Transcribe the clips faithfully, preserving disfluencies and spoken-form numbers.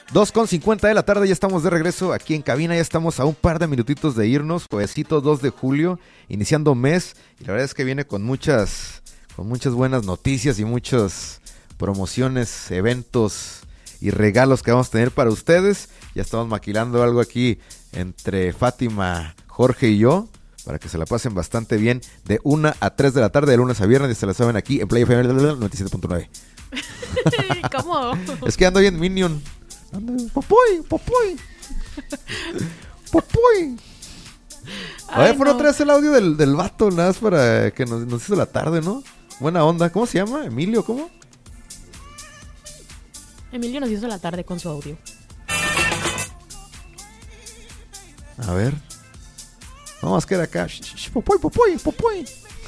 dos con cincuenta de la tarde, ya estamos de regreso aquí en cabina, ya estamos a un par de minutitos de irnos, juevesito dos de julio, iniciando mes, y la verdad es que viene con muchas, con muchas buenas noticias y muchas promociones, eventos y regalos que vamos a tener para ustedes. Ya estamos maquilando algo aquí entre Fátima, Jorge y yo, para que se la pasen bastante bien de una a tres de la tarde, de lunes a viernes, ya se la saben aquí en Play F M noventa y siete punto nueve. ¿Cómo? Es que ando bien Minion. Ando bien, Popoy, Popoy. Popoy. A ver, por no. otra vez el audio del, del vato, nada más para que nos, nos hizo la tarde, ¿no? Buena onda. ¿Cómo se llama? ¿Emilio? ¿Cómo? Emilio nos hizo la tarde con su audio. A ver. Vamos a quedar acá. Popoy, Popoy, Popoy.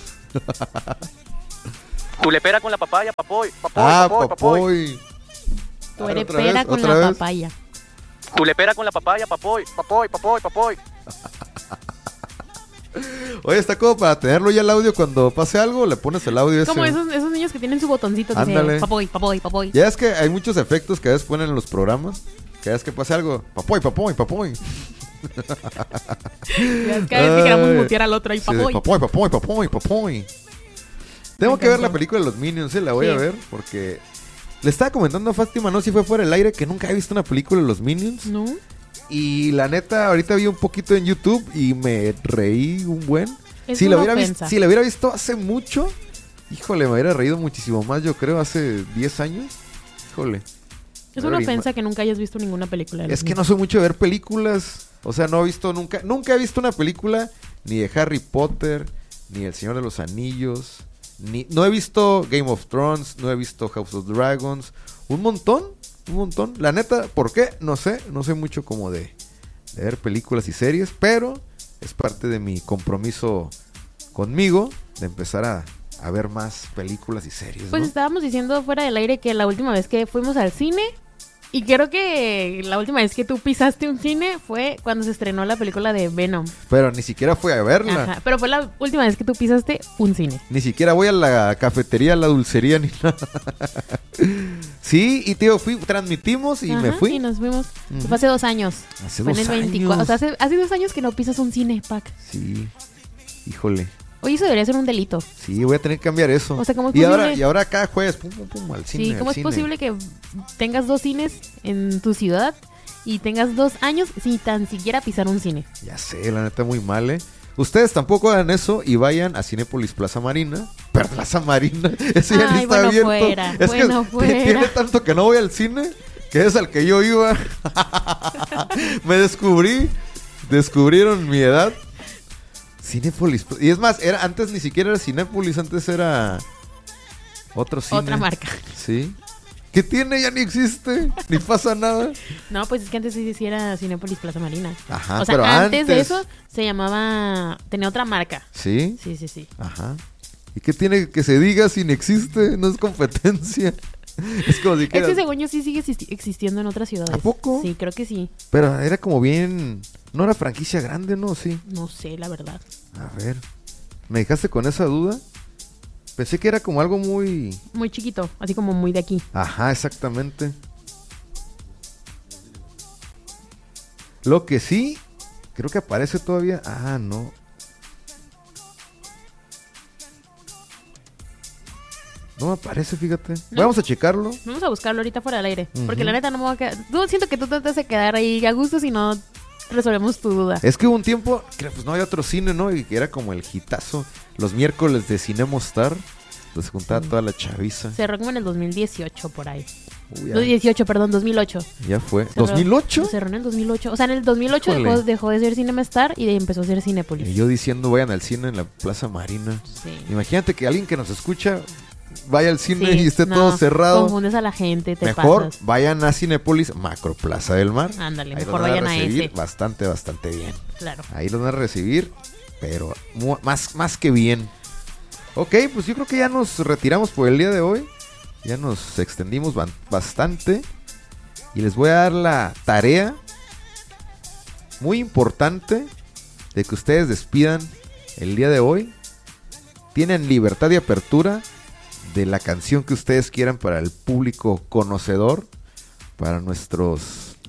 Tu le pera con la papaya, papoy, papoy, ah, papoy, papoy. Tu eres pera con la vez? papaya. Tu le pera con la papaya, papoy, papoy, papoy, papoy. Oye, está como para tenerlo ya el audio cuando pase algo, le pones el audio Como ese. esos, esos niños que tienen su botoncito que Ándale. dice papoy, papoy, papoy. Ya es que hay muchos efectos que a veces ponen en los programas. Cada vez que pase algo, papoy, papoy, papoy. Ya es cada vez que queramos mutear al otro ahí, papoy. Sí, papoy, papoy, papoy, papoy. Tengo Me que ver encantó. la película de los Minions, ¿eh? La voy Sí. a ver porque le estaba comentando a Fátima, no si fue fuera del aire, que nunca he visto una película de los Minions. ¿No? Y la neta, ahorita vi un poquito en YouTube y me reí un buen. Es Si la, una hubiera vis- ofensa. si la hubiera visto hace mucho, híjole, me hubiera reído muchísimo más, yo creo, hace diez años. Híjole. Es Me una reí ofensa ma- que nunca hayas visto ninguna película de los Es que no Minions. soy mucho de ver películas. O sea, no he visto nunca, nunca he visto una película ni de Harry Potter, ni El Señor de los Anillos, ni no he visto Game of Thrones, no he visto House of Dragons, un montón, un montón. La neta, ¿por qué? No sé, no sé mucho como de, de ver películas y series, pero es parte de mi compromiso conmigo de empezar a, a ver más películas y series, Pues ¿no? estábamos diciendo fuera del aire que la última vez que fuimos al cine, y creo que la última vez que tú pisaste un cine fue cuando se estrenó la película de Venom. Pero ni siquiera fui a verla. Ajá, pero fue la última vez que tú pisaste un cine. Ni siquiera voy a la cafetería, a la dulcería, ni nada. Sí, y tío, fui, transmitimos y Ajá, me fui. Y nos fuimos. Ujú. Fue hace dos años. Hace fue dos en el veinticuatro. años. O sea, hace, hace dos años que no pisas un cine, Pac. Sí, híjole. Oye, eso debería ser un delito. Sí, voy a tener que cambiar eso. O sea, ¿cómo es y ahora, posible? y ahora cada jueves, pum, pum, pum, al cine. Sí, al ¿cómo es cine. posible que tengas dos cines en tu ciudad y tengas dos años sin tan siquiera pisar un cine? Ya sé, la neta, muy mal, ¿eh? Ustedes tampoco hagan eso y vayan a Cinépolis Plaza Marina. Pero Plaza Marina, ese ya Ay, ni está bueno, abierto. fuera, es bueno, que fuera. tiene tanto que no voy al cine que es al que yo iba. Me descubrí, descubrieron mi edad. Cinépolis. Y es más, era, antes ni siquiera era Cinépolis, antes era otro cine. Otra marca. Sí. ¿Qué tiene? Ya ni existe. Ni pasa nada. No, pues es que antes sí sí era Cinépolis Plaza Marina. Ajá, o sea, pero antes, de antes- eso se llamaba... Tenía otra marca. ¿Sí? Sí, sí, sí. Ajá. ¿Y qué tiene que se diga si ni existe? No es competencia. Es como si Es quieras- que según yo sí sigue existi- existiendo en otras ciudades. ¿A poco? Sí, creo que sí. Pero era como bien... No era franquicia grande, ¿no? Sí. No sé, la verdad. A ver. ¿Me dejaste con esa duda? Pensé que era como algo muy... Muy chiquito, así como muy de aquí. Ajá, exactamente. Lo que sí, creo que aparece todavía... Ah, no. No me aparece, fíjate. ¿No? Vamos a checarlo. Vamos a buscarlo ahorita fuera del aire. Ujú. Porque la neta no me voy a quedar... Yo siento que tú te vas a quedar ahí a gusto si no resolvemos tu duda. Es que hubo un tiempo que pues no había otro cine, ¿no? Y que era como el hitazo. Los miércoles de Cinemostar. Los juntaba Sí. toda la chaviza. Cerró como en el dos mil dieciocho por ahí. Uy, ya, dos mil dieciocho, perdón, dos mil ocho. ya fue. Cerró- ¿dos mil ocho? Cerró en el dos mil ocho. O sea, en el dos mil ocho Híjole. dejó, dejó de ser Cinemastar y de ahí empezó a ser Cinépolis. Y yo diciendo vayan al cine en la Plaza Marina. Sí. Imagínate que alguien que nos escucha vaya al cine Sí, y esté no, todo cerrado. Confundes a la gente, te Mejor pasas. vayan a Cinépolis, Macro Plaza del Mar. Ándale, Ahí mejor los van vayan a recibir ese. bastante, bastante bien. Claro. Ahí los van a recibir, pero mu- más, más que bien. Ok, pues yo creo que ya nos retiramos por el día de hoy. Ya nos extendimos ban- bastante. Y les voy a dar la tarea muy importante de que ustedes despidan el día de hoy. Tienen libertad de apertura de la canción que ustedes quieran para el público conocedor, para nuestros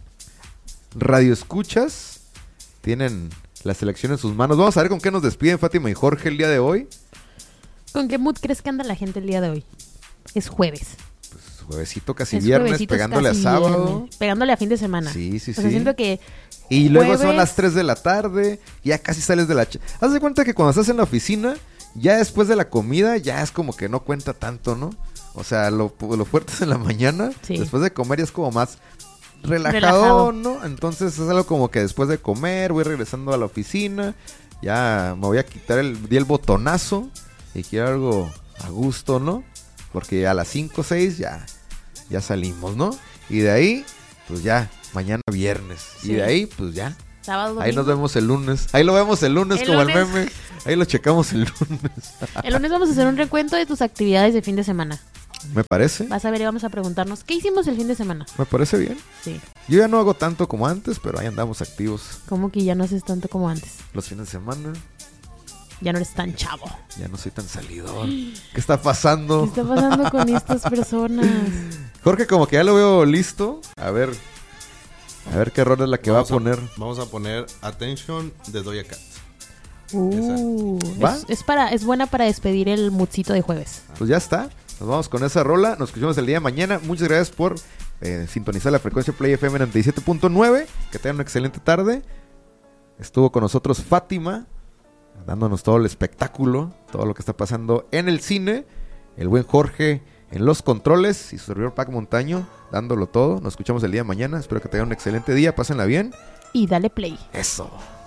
radioescuchas tienen la selección en sus manos. Vamos a ver con qué nos despiden Fátima y Jorge el día de hoy. ¿Con qué mood crees que anda la gente el día de hoy? Es jueves. Pues juevesito, casi Es viernes, juevesito, es pegándole casi a sábado. viernes, pegándole a fin de semana. Sí, sí, O sea, sí. siento que Y luego son jueves- las tres de la tarde, ya casi sales de la... ch- Haz de cuenta que cuando estás en la oficina, ya después de la comida, ya es como que no cuenta tanto, ¿no? O sea, lo, lo fuerte es en la mañana, Sí. después de comer ya es como más relajado, Relajado. ¿no? Entonces es algo como que después de comer, voy regresando a la oficina, ya me voy a quitar el, di el botonazo y quiero algo a gusto, ¿no? Porque a las cinco o seis ya, ya salimos, ¿no? Y de ahí, pues ya, mañana viernes. Sí. Y de ahí, pues ya. sábado, domingo. Ahí nos vemos el lunes. Ahí lo vemos el lunes El como lunes. el meme. Ahí lo checamos el lunes. El lunes vamos a hacer un recuento de tus actividades de fin de semana. Me parece. Vas a ver y vamos a preguntarnos, ¿qué hicimos el fin de semana? Me parece bien. Sí. Yo ya no hago tanto como antes, pero ahí andamos activos Como que ya no haces tanto como antes. los fines de semana. Ya no eres tan chavo. Ya no soy tan salidor. ¿Qué está ¿Qué pasando? está pasando con estas personas? Jorge como que ya lo veo listo. A ver. A ver qué error es la que Vamos va a poner. Vamos a poner Attention de Doja Cat. Uh, ¿Va? es, es para, es buena para despedir el moodcito de jueves. Pues ya está. Nos vamos con esa rola. Nos escuchamos el día de mañana. Muchas gracias por eh, sintonizar la frecuencia Play F M noventa y siete punto nueve. Que tengan una excelente tarde. Estuvo con nosotros Fátima, dándonos todo el espectáculo, todo lo que está pasando en el cine. El buen Jorge en los controles y su servidor Pac Montaño, dándolo todo. Nos escuchamos el día de mañana. Espero que tengan un excelente día. Pásenla bien. Y dale play. Eso.